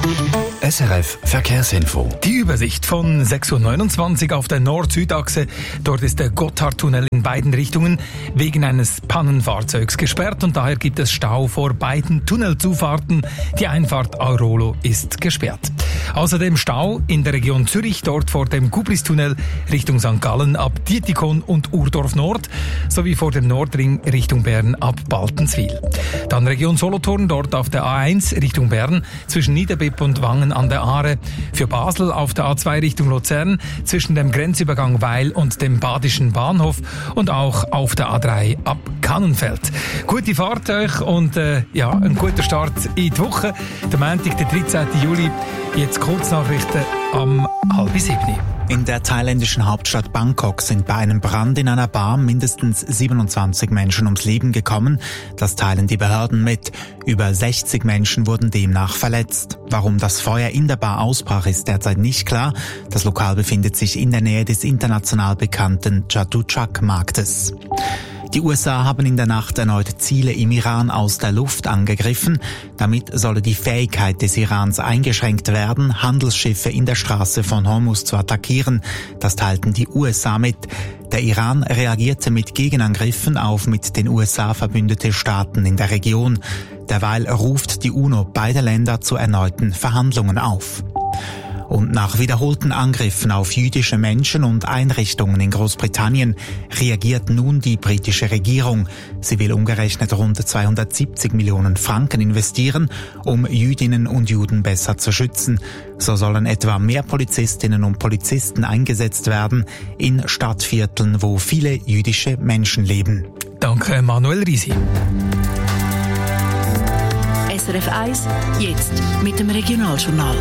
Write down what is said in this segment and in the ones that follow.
SRF Verkehrsinfo. Die Übersicht von 6.29 Uhr auf der Nord-Süd-Achse. Dort ist der Gotthardtunnel in beiden Richtungen wegen eines Pannenfahrzeugs gesperrt und daher gibt es Stau vor beiden Tunnelzufahrten. Die Einfahrt Aurolo ist gesperrt. Außerdem Stau in der Region Zürich, dort vor dem Gubristunnel Richtung St. Gallen ab Dietikon und Urdorf Nord, sowie vor dem Nordring Richtung Bern ab Baltenswil. Dann Region Solothurn, dort auf der A1 Richtung Bern zwischen Niederbipp und Wangen an der Aare. Für Basel auf der A2 Richtung Luzern zwischen dem Grenzübergang Weil und dem Badischen Bahnhof und auch auf der A3 ab Kannenfeld. Gute Fahrt euch und ein guter Start in die Woche. Der Montag, der 13. Juli. Jetzt Kurznachrichten am 6:30. In der thailändischen Hauptstadt Bangkok sind bei einem Brand in einer Bar mindestens 27 Menschen ums Leben gekommen. Das teilen die Behörden mit. Über 60 Menschen wurden demnach verletzt. Warum das Feuer in der Bar ausbrach, ist derzeit nicht klar. Das Lokal befindet sich in der Nähe des international bekannten Chatuchak-Marktes. Die USA haben in der Nacht erneut Ziele im Iran aus der Luft angegriffen. Damit solle die Fähigkeit des Irans eingeschränkt werden, Handelsschiffe in der Straße von Hormuz zu attackieren. Das teilten die USA mit. Der Iran reagierte mit Gegenangriffen auf mit den USA verbündete Staaten in der Region. Derweil ruft die UNO beide Länder zu erneuten Verhandlungen auf. Und nach wiederholten Angriffen auf jüdische Menschen und Einrichtungen in Großbritannien reagiert nun die britische Regierung. Sie will umgerechnet rund 270 Millionen Franken investieren, um Jüdinnen und Juden besser zu schützen. So sollen etwa mehr Polizistinnen und Polizisten eingesetzt werden in Stadtvierteln, wo viele jüdische Menschen leben. Danke, Manuel Risi. SRF 1, jetzt mit dem Regionaljournal.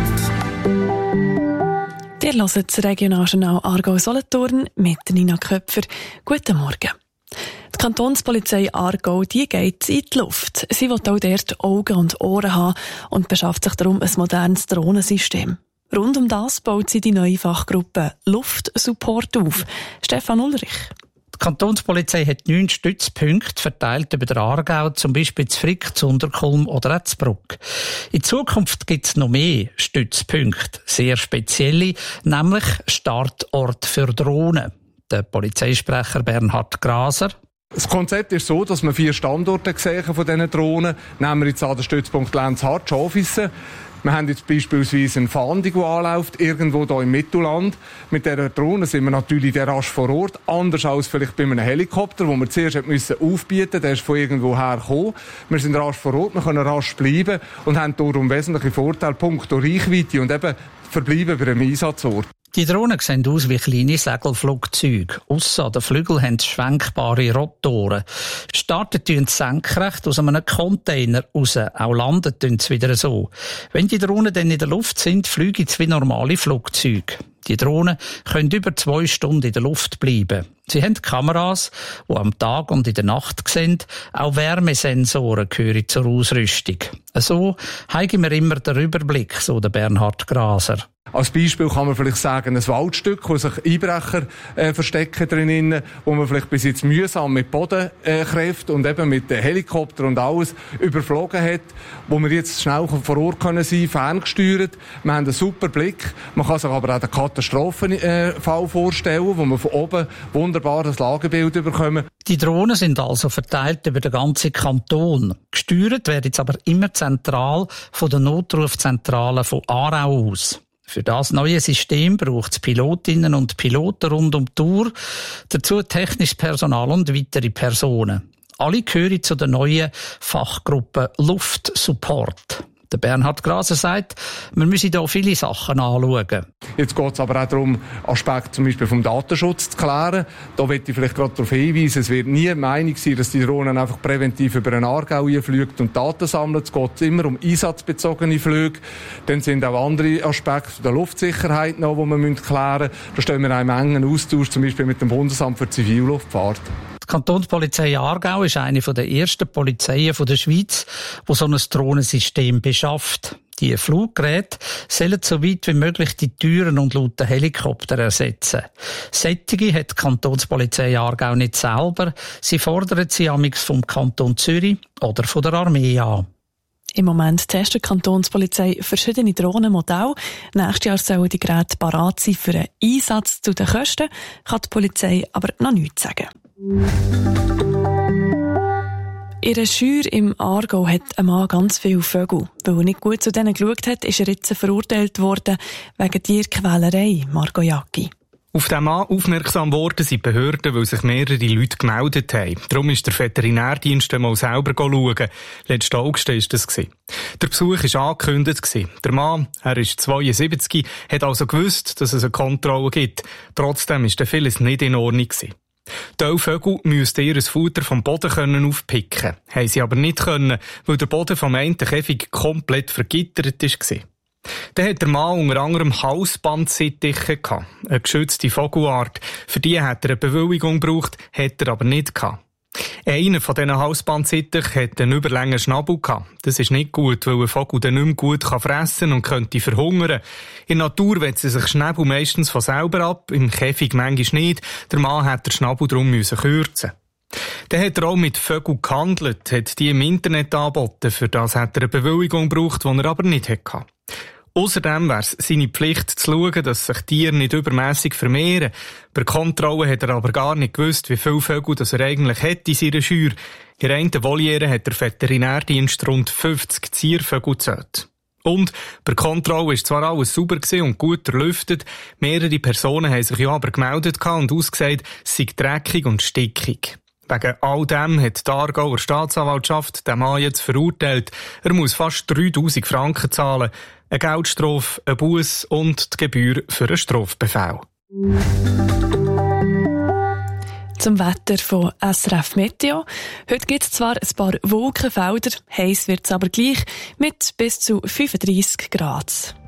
Ihr hört das Regionaljournal Aargau-Solothurn mit Nina Köpfer. Guten Morgen. Die Kantonspolizei Aargau, die geht in die Luft. Sie will auch dort Augen und Ohren haben und beschafft sich darum ein modernes Drohnensystem. Rund um das baut sie die neue Fachgruppe Luftsupport auf. Stefan Ulrich. Die Kantonspolizei hat 9 Stützpunkte verteilt über den Aargau, zum Beispiel zu Frick, zu Unterkulm oder auch zu Bruck. In Zukunft gibt es noch mehr Stützpunkte, sehr spezielle, nämlich Startort für Drohnen. Der Polizeisprecher Bernhard Graser. Das Konzept ist so, dass wir 4 Standorte sehen von diesen Drohnen. Nehmen wir jetzt an den Stützpunkt Lenzhardt, Schafisse. Wir haben jetzt beispielsweise eine Fahndung, die anläuft, irgendwo hier im Mittelland. Mit dieser Drohne sind wir natürlich rasch vor Ort. Anders als vielleicht bei einem Helikopter, wo wir zuerst aufbieten mussten. Der ist von irgendwo her gekommen. Wir sind rasch vor Ort, wir können rasch bleiben und haben darum wesentliche Vorteile, punkto Reichweite und eben verbleiben bei einem Einsatzort. Die Drohnen sehen aus wie kleine Segelflugzeuge. Ausser den Flügeln haben sie schwenkbare Rotoren. Starten tun sie senkrecht aus einem Container raus. Auch landen tun sie wieder so. Wenn die Drohnen dann in der Luft sind, fliegen sie wie normale Flugzeuge. Die Drohnen können über 2 Stunden in der Luft bleiben. Sie haben Kameras, die am Tag und in der Nacht sehen. Auch Wärmesensoren gehören zur Ausrüstung. So haben wir immer den Überblick, so der Bernhard Graser. Als Beispiel kann man vielleicht sagen, ein Waldstück, wo sich Einbrecher verstecken drinnen, wo man vielleicht bis jetzt mühsam mit Bodenkräften und eben mit Helikopter und alles überflogen hat, wo wir jetzt schnell vor Ort können sein, ferngesteuert. Wir haben einen super Blick. Man kann sich aber auch den Katastrophenfall vorstellen, wo man von oben wunderbar das Lagebild bekommen. Die Drohnen sind also verteilt über den ganzen Kanton. Gesteuert werden jetzt aber immer zentral von der Notrufzentrale von Aarau aus. Für das neue System braucht es Pilotinnen und Piloten rund um die Tour, dazu technisches Personal und weitere Personen. Alle gehören zu der neuen Fachgruppe Luftsupport. Der Bernhard Graser sagt, wir müssen hier viele Sachen anschauen. Jetzt geht es aber auch darum, Aspekte zum Beispiel vom Datenschutz zu klären. Da möchte ich vielleicht gerade darauf hinweisen, es wird nie die Meinung sein, dass die Drohnen einfach präventiv über den Aargau fliegt und Daten sammelt. Es geht immer um einsatzbezogene Flüge. Dann sind auch andere Aspekte der Luftsicherheit noch, die wir klären müssen. Da stehen wir in einem engen Austausch, zum Beispiel mit dem Bundesamt für Zivilluftfahrt. Die Kantonspolizei Aargau ist eine der ersten Polizeien der Schweiz, die so ein Drohnensystem beschafft. Die Fluggeräte sollen so weit wie möglich die Türen und lauten Helikopter ersetzen. Sättige hat die Kantonspolizei Aargau nicht selber. Sie fordern sie amigs vom Kanton Zürich oder von der Armee an. Im Moment testet die Kantonspolizei verschiedene Drohnenmodelle. Nächstes Jahr sollen die Geräte parat sein für einen Einsatz. Zu den Kosten kann die Polizei aber noch nichts sagen. In einer Scheuer im Aargau hat ein Mann ganz viele Vögel. Weil er nicht gut zu denen geschaut hat, ist er jetzt verurteilt worden wegen Tierquälerei. Marco Jacki. Auf diesen Mann aufmerksam geworden sind die Behörden, weil sich mehrere Leute gemeldet haben. Darum ist der Veterinärdienst einmal selber schauen. Letzten August war das. Der Besuch war angekündigt. Der Mann, er ist 72, hat also gewusst, dass es eine Kontrolle gibt. Trotzdem war vieles nicht in Ordnung. Die Vögel müssten ihr Futter vom Boden aufpicken können. Haben sie aber nicht können, weil der Boden vom einen Käfig komplett vergittert war. Dann hat der Mann unter anderem Halsbandsittiche gehabt, eine geschützte Vogelart. Für die hat er eine Bewilligung gebraucht, hat er aber nicht gehabt. Einer von diesen Halsbandsittichen hat einen überlangen Schnabel gehabt. Das ist nicht gut, weil ein Vogel dann nicht mehr gut fressen kann und könnte verhungern. In der Natur wetzt sich Schnabel meistens von selber ab, im Käfig manchmal nicht. Der Mann hat den Schnabel darum kürzen. Dann hat er auch mit Vögeln gehandelt, hat die im Internet angeboten. Für das hat er eine Bewilligung gebraucht, die er aber nicht hatte. Außerdem wäre es seine Pflicht zu schauen, dass sich Tiere nicht übermässig vermehren. Bei Kontrolle hat er aber gar nicht gewusst, wie viele Vögel das er eigentlich hat in seiner Scheuer. In einer Voliere hat der Veterinärdienst rund 50 Ziervögel gezählt. Und bei Kontrolle war zwar alles sauber und gut erlüftet, mehrere Personen haben sich ja aber gemeldet und ausgesagt, es sei dreckig und stickig. Wegen all dem hat die Aargauer Staatsanwaltschaft den Mann jetzt verurteilt. Er muss fast 3000 Franken zahlen, eine Geldstrafe, ein Buss und die Gebühr für einen Strafbefehl. Zum Wetter von SRF Meteo. Heute gibt es zwar ein paar Wolkenfelder, heiß wird es aber gleich mit bis zu 35 Grad.